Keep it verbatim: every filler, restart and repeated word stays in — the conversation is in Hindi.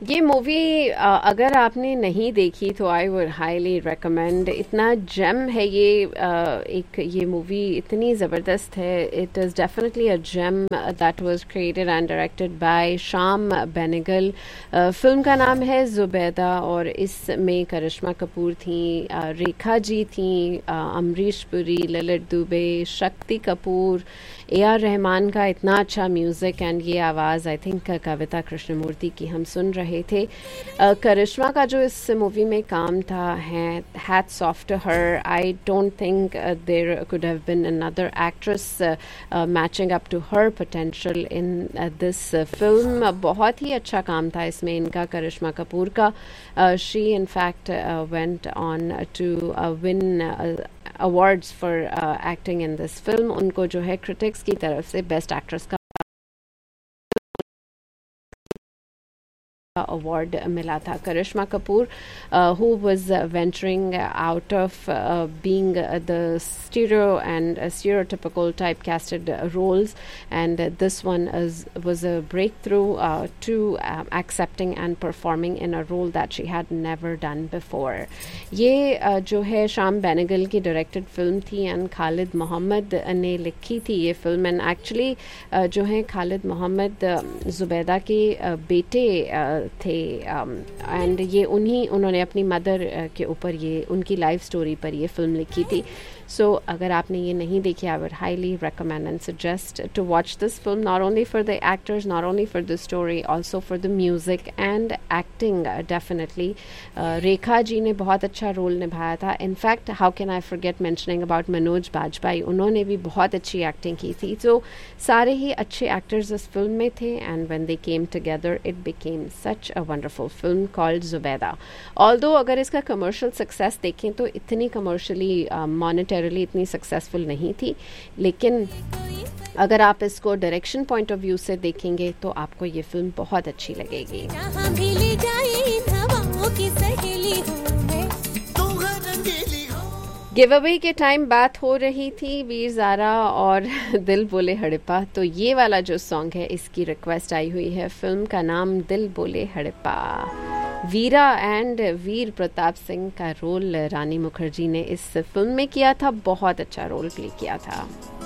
ये मूवी अगर आपने नहीं देखी तो आई वुड हाईली रिकमेंड। इतना जेम है ये, uh, एक ये मूवी इतनी ज़बरदस्त है। It is definitely a gem that was created and directed by शाम बेनेगल। फिल्म का नाम है ज़ुबैदा और इसमें करिश्मा कपूर थी, uh, रेखा जी थी, uh, Amrish Puri, Lalit Dubey, Shakti Kapoor, A R Rahman का इतना अच्छा म्यूज़िक एंड ये आवाज़ आई थिंक कविता कृष्णमूर्ति की हम सुन रहे थे। uh, करिश्मा का जो इस मूवी में काम था है hats off to her. I don't think there could have been another actress matching up to her potential in this film. बहुत ही अच्छा काम था इसमें इनका, करिश्मा कपूर का। She in fact went on to win awards for acting in this film. उनको जो है क्रिटिक्स की तरफ से बेस्ट एक्ट्रेस का अवार्ड मिला था। करिश्मा Kapoor who was venturing out of being the stereo and stereotypical typecasted uh, roles, and uh, this one is was a breakthrough uh, to uh, accepting and performing in a role that she had never done before. ये uh, जो है शाम बेनेगल की डायरेक्टेड फिल्म थी एंड खालिद मोहम्मद ने लिखी थी ये फिल्म। एंड एक्चुअली uh, जो है खालिद मोहम्मद uh, ज़ुबैदा के uh, बेटे uh, थे एंड um, ये उन्हीं उन्होंने अपनी मदर uh, के ऊपर ये उनकी लाइफ स्टोरी पर ये फिल्म लिखी थी। सो so, अगर आपने ये नहीं देखी, I would highly recommend and suggest to watch this film, not only for the actors, not only for the story, also for the music and acting. Definitely Rekha ji ने बहुत अच्छा रोल निभाया था। In fact how can I forget mentioning about Manoj Bajpayee, उन्होंने भी बहुत अच्छी एक्टिंग की थी। तो so, सारे ही अच्छे एक्टर्स इस फिल्म में थे and when they came together it became such a wonderful film called Zubaida. Although अगर इसका कमर्शियल सक्सेस देखें तो इतनी कमर्शियली मॉनिटर इतनी सक्सेसफुल नहीं थी, लेकिन अगर आप इसको डायरेक्शन पॉइंट ऑफ व्यू से देखेंगे तो आपको ये फिल्म बहुत अच्छी लगेगी। गिव अवे के टाइम बात हो रही थी वीर ज़ारा और दिल बोले हड़प्पा, तो ये वाला जो सॉन्ग है इसकी रिक्वेस्ट आई हुई है। फिल्म का नाम दिल बोले हड़प्पा। वीरा एंड वीर प्रताप सिंह का रोल रानी मुखर्जी ने इस फिल्म में किया था, बहुत अच्छा रोल प्ले किया था।